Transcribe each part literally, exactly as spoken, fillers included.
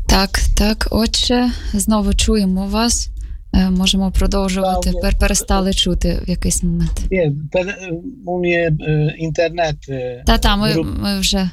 Так, так. Отже, знову чуємо вас. Можемо продовжувати. Да, Пер- перестали чути в якийсь момент. Ні, у мене е, інтернет. Е, Та-та, ми, груп, ми вже...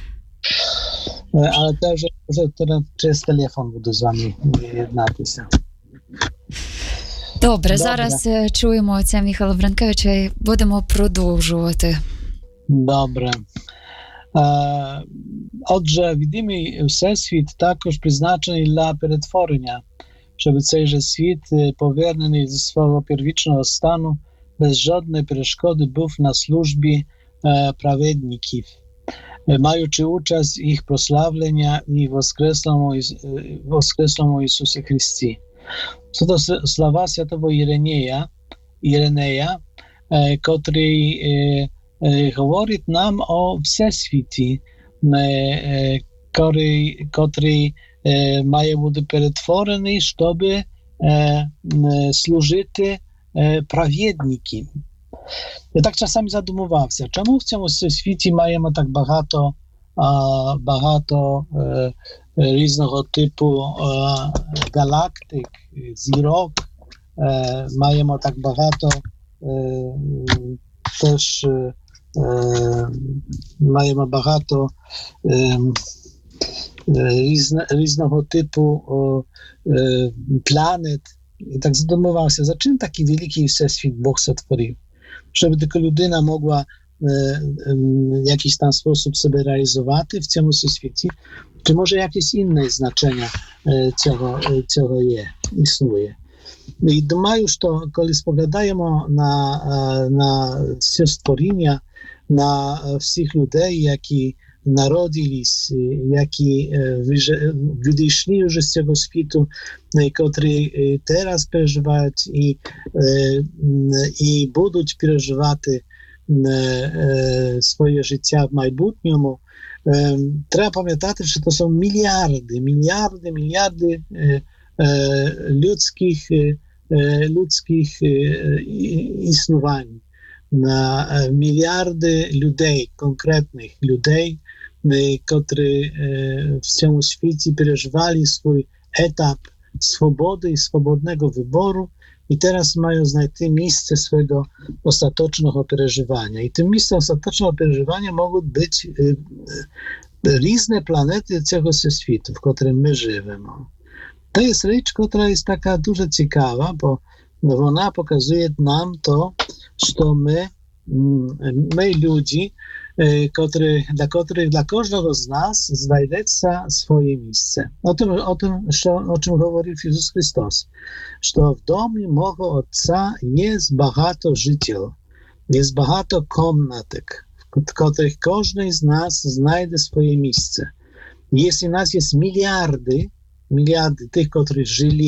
е, але це вже, вже teraz через телефон буду з вами єднатися. Добре, Добре. зараз е, чуємо отця Міхайла Вренкевича і будемо продовжувати. Добре. Е, отже, відомий всесвіт також призначений для перетворення, щоб цей же світ, повернений зі свого первічного стану, без жодної перешкоди був на службі е, праведників, е, маючи участь в їх прославлення і воскреслому, е, воскреслому Ісусі Христі. Це то слова святого Іринея, Іринея, е, котрий е, е, говорить нам о всесвіті, е, котрий, котрий е, має бути перетворений, щоб е, е, служити е, праведникам. Я так часами задумувався, чому в цьому світі маємо так багато, а, багато е, різного типу е, галактик, зірок, е, маємо так багато е, теж е, маємо багато е, різна, різного типу о, е, планет. І так задумувався, за чим такий великий всесвіт Бог сотворив? Щоб така людина могла е, е, в якийсь там спосіб себе реалізувати в цьому світі, чи може якесь інне значення е, цього, е, цього є, існує. І думаю, що коли споглядаємо на, на все створіння, на всіх людей, які народились, які відійшли вже з цього світу, котрі зараз переживають і, і будуть переживати своє життя в майбутньому, треба пам'ятати, що це są мільярди, мільярди, мільярди людських, людських існувань, на мільярди людей, конкретних людей, котрі в цьому світі переживали свій етап свободи і свободного вибору і зараз маją знайти місце swojego ostatecznego przeżywania. I tym miejscem ostatecznego przeżywania mogą być różne planety tego świata, w którym my żyjemy. To jest rzecz, która jest taka дуже ciekawa, bo ona pokazuje nam to, że my, my ludzi, który, dla których, dla każdego z nas znajdziecie swoje miejsce. O tym, o tym co, o czym mówił Jezus Chrystus, że w domu mego Ojca jest багато жителів, jest багато komnatek, w których każdy z nas znajdzie swoje miejsce. Jeśli nas jest miliardy, miliardy tych, którzy żyli